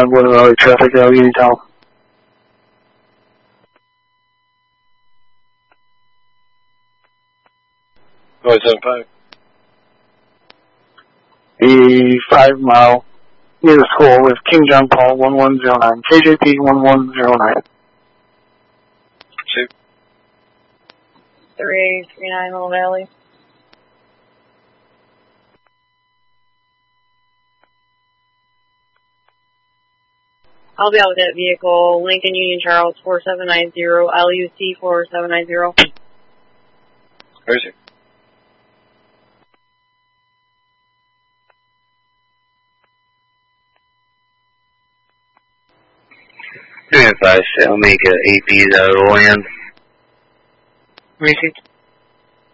Glen Valley traffic, Allegheny Town. Noise 75. The 5 mile near the school with King John Paul 1109, KJP 1109. 2. 3839 Little Valley. I'll be out with that vehicle, Lincoln Union Charles 4790, LUC 4790. Where is he? I'll make a AP out of land. Where is he?